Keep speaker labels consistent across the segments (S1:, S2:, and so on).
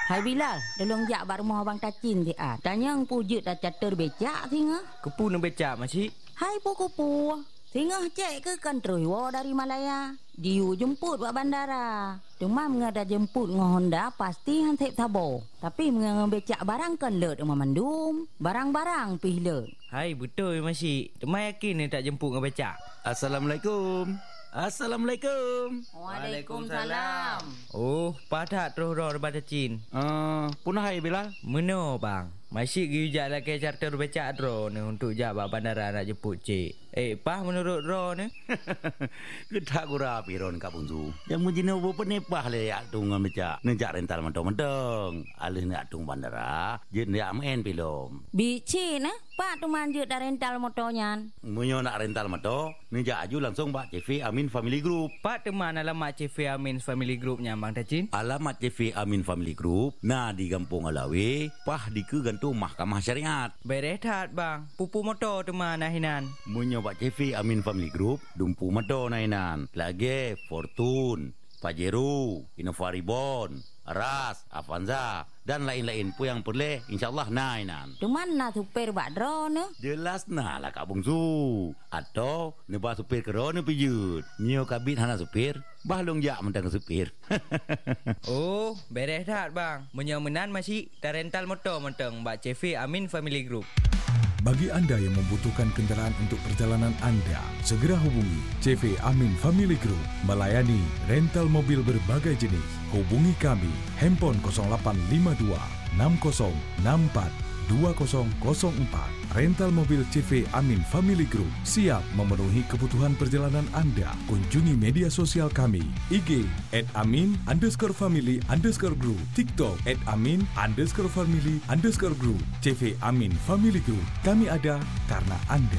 S1: Hai Bilal, tolong jak bak rumah abang Tacin dia. Tanya ang pujut dah catur becak singa.
S2: Kepu nak becak masih?
S1: Hai puku-pu. Singa cek ke kan terus dari Malaya. Diu jemput buat bandara. Demam ngada jemput ngah Honda pasti hansip sabo. Tapi menganga becak barang kan lut rumah mandum. Barang-barang pih lut.
S2: Hai betul masih. Temai yakin ni tak jemput ngah becak.
S3: Assalamualaikum.
S1: Waalaikumsalam.
S2: Oh, padat terus roh daripada Cin.
S3: Punah hai Bilal.
S2: Meno bang. Masih gijak lah ke charter becak ro ni untuk jak bak bandara nak jemput cik. Pah menurut ro ni.
S3: Kita gura piron ka bunzu. Yang mujina bo penepah le yak tungan becak. Nejak rental mentong-mentong. Alih nak tung bandara, jin dia main pilom.
S1: Bici nah, Pak tu manjut dah rental motornya.
S3: Munyo nak rental motor, nejak aju langsung bak CV Amin Family Group.
S2: Pak teman alamat CV Amin Family Groupnya bang Tacin.
S3: Alamat CV Amin Family Group na di Kampung Alawi, pah di ke gantung Mahkamah Syariat.
S2: Berehat bang. Pupu motor teman nahinan.
S3: Munyo bak CV Amin Family Group, dumpu motor nahinan. Lagi Fortune, Pajero, Innova Reborn, Ras, Avanza dan lain-lain pun yang boleh insyaAllah nainan.
S1: Cuman nak supir bak drone ne?
S3: Jelas nah lah Kak Bungsu. Atau nebah supir kerana pijut. Nyo kabit hana supir, bahlong jak mentang supir.
S2: Oh, beres dah bang. Menyamenan masih dah rental motor mentang bak CV Amin Family Group.
S4: Bagi anda yang membutuhkan kenderaan untuk perjalanan anda, segera hubungi CV Amin Family Group melayani rental mobil berbagai jenis. Hubungi kami, handphone 0852 6064 2004. Rental mobil CV Amin Family Group siap memenuhi kebutuhan perjalanan anda. Kunjungi media sosial kami, IG @amin_family_group, TikTok @amin_family_group, CV Amin Family Group. Kami ada karena anda.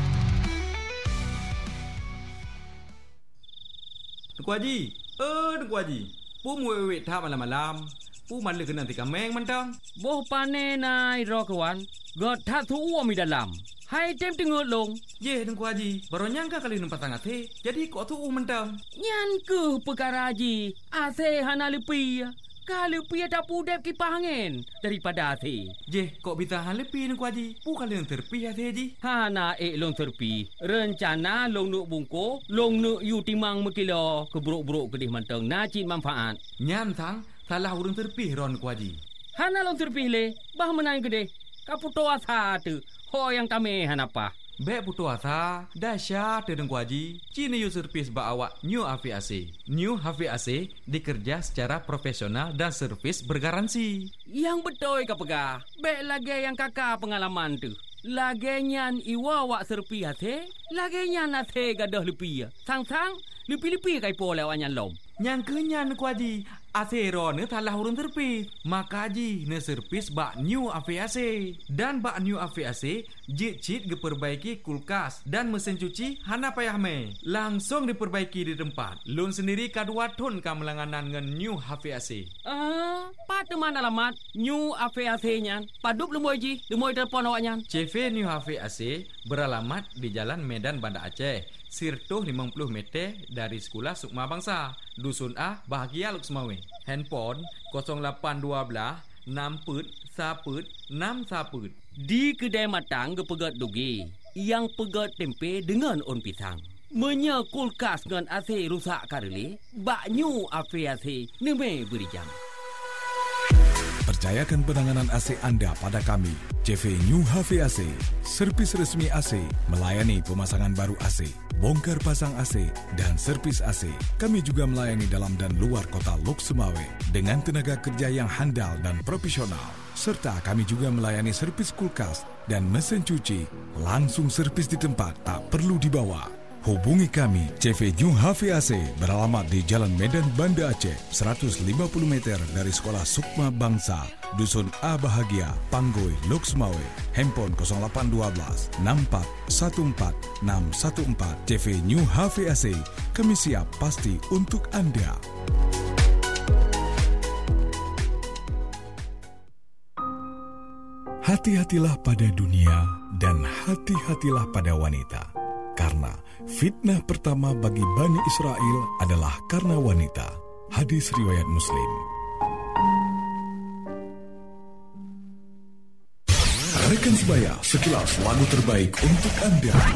S5: Tuku Haji, Tuku Haji. Pu muwet thap malam-malam. Pu malu kena tika meng mentang.
S6: Boh pane nai ro kawan. God that tu uam di dalam. Hai tem tengok long.
S5: Ye Tuku Haji, baru nyangka kali nampak sangat he. Jadi kok tu mentang.
S6: Nyan ke perkara haji. Ase hana lepi. Kalau pi tak pudep kipas angin daripada ase.
S5: Je, kok bisa hal lepi Tuku Haji. Pu kali yang terpi ase ji.
S6: Hana long terpi. Rencana long nuk bungko, long nuk yu timang mekilo keburuk-buruk kedih mentang najib manfaat.
S5: Nyan sang salah urang terpi ron Tuku Haji.
S6: Hana long terpi le, bah menang kedih. Kaputo asa tu. Ho yang kami hanapa.
S5: Bek putu asa, dahsyat Tuku Haji. Cina yu servis ba awak New AVAC. New AVAC dikerja secara profesional dan servis bergaransi.
S6: Yang betul ka pegah. Bek lagi yang kakak pengalaman tu. Lagi nyan iwa wak serpi hati. Lagi nyan hati gadah lepi. Sang-sang lepi-lepi kai po lewat nyan lom.
S5: Yang kenyan Tuku Haji. Asero ne talah urun terpis. Maka Haji ne servis bak New AVAC. Dan bak New AVAC jit-jit diperbaiki kulkas dan mesin cuci hana payah me. Langsung diperbaiki di tempat. Lun sendiri kadua ton kamelanganan dengan New AVAC.
S6: Pat mana alamat New AVAC nyan. Padup lemoy ji, lemoy telefon awak nyan.
S5: CV New AVAC beralamat di Jalan Medan Banda Aceh. Sirtuh 50 meter dari Sekolah Sukma Bangsa, Dusun A, Bahagia Luksmawe. Handphone 0812 6
S6: Di kedai matang gepegat dugi, yang pegat tempe dengan on pisang. Menya kulkas dengan AC rusak kareli, bak New AVAC neme berijam.
S4: Percayakan penanganan AC anda pada kami, CV New AVAC, servis resmi AC, melayani pemasangan baru AC, bongkar pasang AC dan servis AC. Kami juga melayani dalam dan luar kota Lok Sumawe dengan tenaga kerja yang handal dan profesional. Serta kami juga melayani servis kulkas dan mesin cuci. Langsung servis di tempat, tak perlu dibawa. Hubungi kami, CV New AVAC beralamat di Jalan Medan Banda Aceh, 150 meter dari Sekolah Sukma Bangsa, Dusun A Bahagia, Panggoi, Lok Sumawe. Handphone 0812 6414 614. CV New AVAC, kami siap pasti untuk anda. Hati-hatilah pada dunia dan hati-hatilah pada wanita. Karena fitnah pertama bagi Bani Israel adalah karena wanita. Hadis riwayat Muslim. Rekan sebaya, sekilas lagu terbaik untuk Anda.